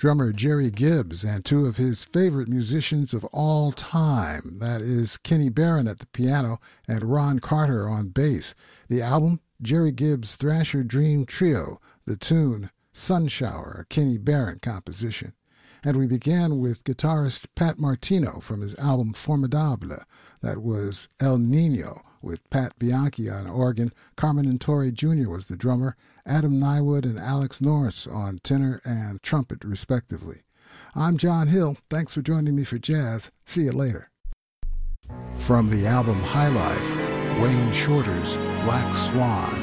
drummer Jerry Gibbs and two of his favorite musicians of all time. That is Kenny Barron at the piano and Ron Carter on bass. The album, Jerry Gibbs' Thrasher Dream Trio, the tune Sunshower, a Kenny Barron composition. And we began with guitarist Pat Martino from his album Formidable. That was El Nino with Pat Bianchi on organ. Carmen Torre Jr. was the drummer. Adam Nywood and Alex Norris on tenor and trumpet, respectively. I'm John Hill. Thanks for joining me for jazz. See you later. From the album High Life, Wayne Shorter's Black Swan.